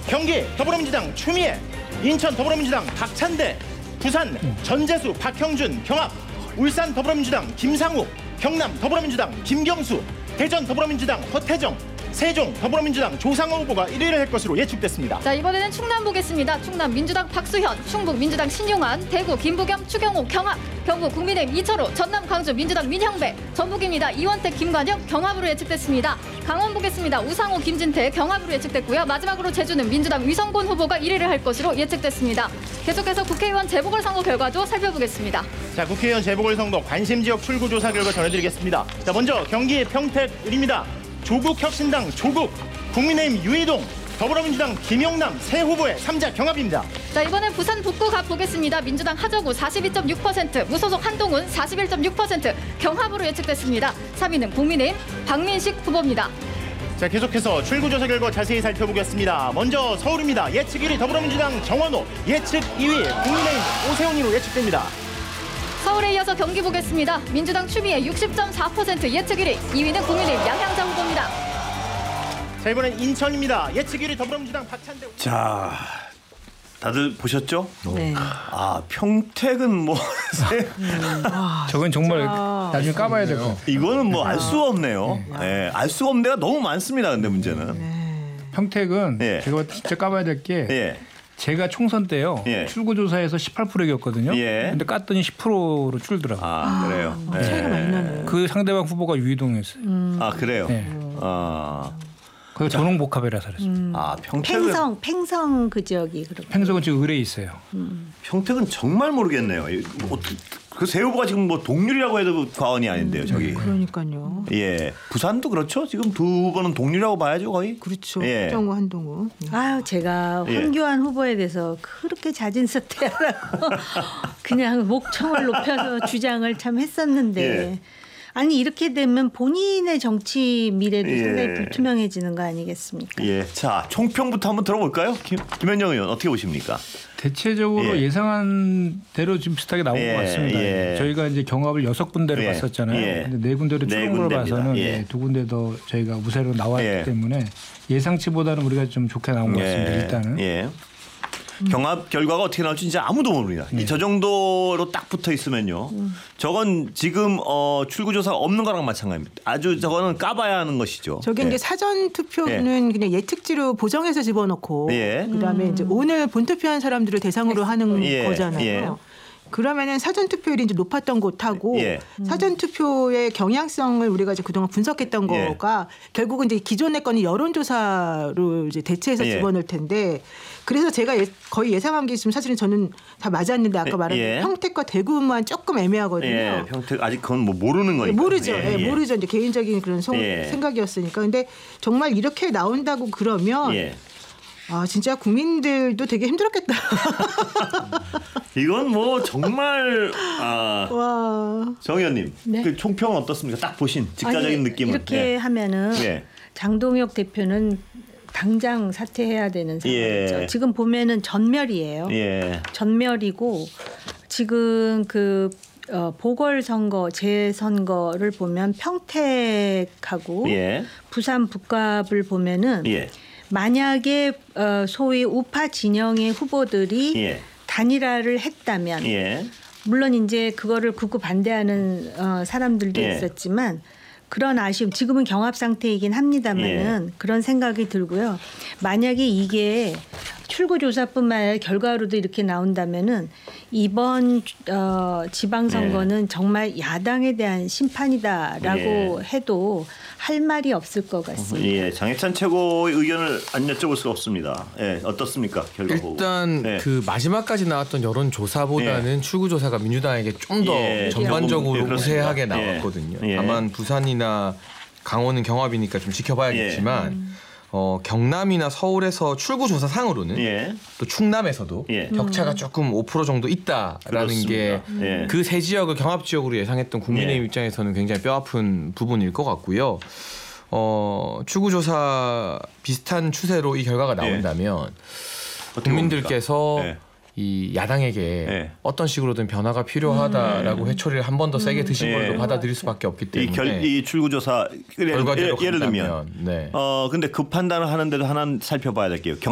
경기 더불어민주당 추미애, 인천 더불어민주당 박찬대, 부산 전재수, 박형준, 경합, 울산 더불어민주당 김상욱, 경남 더불어민주당 김경수, 대전 더불어민주당 허태정, 세종 더불어민주당 조상호 후보가 1위를 할 것으로 예측됐습니다. 자, 이번에는 충남 보겠습니다. 충남 민주당 박수현, 충북 민주당 신용환, 대구 김부겸, 추경호, 경합, 경북 국민의힘 이철호, 전남 광주 민주당 민형배, 전북입니다. 이원택, 김관영 경합으로 예측됐습니다. 강원 보겠습니다. 우상호, 김진태 경합으로 예측됐고요. 마지막으로 제주는 민주당 위성곤 후보가 1위를 할 것으로 예측됐습니다. 계속해서 국회의원 재보궐선거 결과도 살펴보겠습니다. 자, 국회의원 재보궐선거 관심지역 출구조사 결과 전해드리겠습니다. 자, 먼저 경기 평택을입니다. 조국혁신당 조국, 국민의힘 유이동, 더불어민주당 김용남 세 후보의 3자 경합입니다. 자, 이번엔 부산 북구 가보겠습니다. 민주당 하정우 42.6%, 무소속 한동훈 41.6% 경합으로 예측됐습니다. 3위는 국민의힘 박민식 후보입니다. 자, 계속해서 출구조사 결과 자세히 살펴보겠습니다. 먼저 서울입니다. 예측 1위 더불어민주당 정원호, 예측 2위 국민의힘 오세훈이로 예측됩니다. 서울에 이어서 경기 보겠습니다. 민주당 추미애 60.4% 예측 1위, 2위는 국민의힘 양향자 후보입니다. 자, 이번엔 인천입니다. 예측 1위 더불어민주당 박찬대. 자, 다들 보셨죠? 네. 아, 평택은 뭐 저건 정말 나중에 까봐야 될 것 같아요. 이거는 뭐 알 수가 없네요. 네, 알 수가 없는 데가 너무 많습니다. 근데 문제는 평택은 예. 제가 진짜 까봐야 될 게 예. 제가 총선 때요. 예. 출구조사에서 18%였거든요. 예. 근데 깠더니 10%로 줄더라고요. 아, 그래요. 네. 차이가 많이 나네요. 그 상대방 후보가 유이동이었어요. 아, 그래요. 네. 아, 거기 도농복합이라서 그랬어요. 아, 평택은 팽성 그 지역이 그렇고. 팽석은 지금 의뢰에 있어요. 평택은 정말 모르겠네요. 그 세 후보가 지금 뭐 동률이라고 해도 과언이 아닌데요, 저기. 그러니까요. 예, 부산도 그렇죠. 지금 두 후보는 동률이라고 봐야죠, 거의. 그렇죠. 예. 정우 한동훈. 아유, 제가 예. 황교안 후보에 대해서 그렇게 자진사퇴하라고 그냥 목청을 높여서 주장을 참 했었는데 예. 아니 이렇게 되면 본인의 정치 미래도 예. 상당히 불투명해지는 거 아니겠습니까? 예, 자 총평부터 한번 들어볼까요? 김현정 의원 어떻게 보십니까? 대체적으로 예. 예상한 대로 좀 비슷하게 나온 예, 것 같습니다. 예. 저희가 이제 경합을 6군데를 예. 봤었잖아요. 예. 근데 4군데를 네 추론 걸 군데입니다. 봐서는 예. 2군데 더 저희가 우세로 나왔기 예. 때문에 예상치보다는 우리가 좀 좋게 나온 것 같습니다. 일단은. 예. 경합 결과가 어떻게 나올지 진짜 아무도 모릅니다. 저 정도로 딱 붙어 있으면요. 저건 지금 출구조사가 없는 거랑 마찬가지입니다. 아주 저거는 까봐야 하는 것이죠. 저게 예. 이제 사전 투표는 그냥 예측지로 보정해서 집어넣고 예. 그다음에 이제 오늘 본투표한 사람들을 대상으로 하는 예. 거잖아요. 예. 그러면은 사전 투표율이 이제 높았던 곳하고 예. 사전 투표의 경향성을 우리가 이제 그동안 분석했던 예. 거가 결국은 이제 기존의 거는 여론조사로 이제 대체해서 예. 집어넣을 텐데 그래서 제가 거의 예상한 게 있으면 사실은 저는 다 맞았는데 아까 말한 예. 평택과 대구만 조금 애매하거든요. 예, 평택 아직 그건 뭐 모르는 거니까. 모르죠. 모르죠. 이제 개인적인 그런 예. 생각이었으니까. 근데 정말 이렇게 나온다고 그러면 예. 아 진짜 국민들도 되게 힘들었겠다. 이건 뭐 정말 와. 정 의원님 네. 그 총평은 어떻습니까? 딱 보신 직관적인 아니, 느낌은. 이렇게 예. 하면은 예. 장동혁 대표는 당장 사퇴해야 되는 상황이죠. 예. 지금 보면은 전멸이에요. 예. 전멸이고 지금 그 보궐선거 재선거를 보면 평택하고 예. 부산 북갑을 보면은 예. 만약에 소위 우파 진영의 후보들이 예. 단일화를 했다면 예. 물론 이제 그거를 극구 반대하는 사람들도 예. 있었지만 그런 아쉬움 지금은 경합 상태이긴 합니다만은 그런 생각이 들고요. 만약에 이게 출구조사뿐만 아니라 결과로도 이렇게 나온다면은 이번 지방선거는 정말 야당에 대한 심판이다라고 해도 할 말이 없을 것 같습니다. 예, 장해찬 최고의 의견을 안 여쭤볼 수가 없습니다. 예, 어떻습니까? 결과 보고. 일단 예. 그 마지막까지 나왔던 여론조사보다는 출구조사가 민주당에게 좀 더 예, 전반적으로 조금, 예, 우세하게 그렇습니다. 나왔거든요. 예. 다만 부산이나 강원은 경합이니까 좀 지켜봐야겠지만 경남이나 서울에서 출구조사상으로는 예. 또 충남에서도 예. 격차가 조금 5% 정도 있다라는 게 그렇습니다. 예. 그 세 지역을 경합 지역으로 예상했던 국민의힘 예. 입장에서는 굉장히 뼈아픈 부분일 것 같고요. 출구조사 비슷한 추세로 이 결과가 나온다면 어떻게 국민들께서 봅니까? 예. 이 야당에게 예. 어떤 식으로든 변화가 필요하다라고 회초리를 한 번 더 세게 드신 걸로 받아들일 수밖에 없기 때문에 이 출구조사 결과대로 예를 들면 간다면, 네. 근데 그 판단을 하는데도 하나 살펴봐야 될 게요.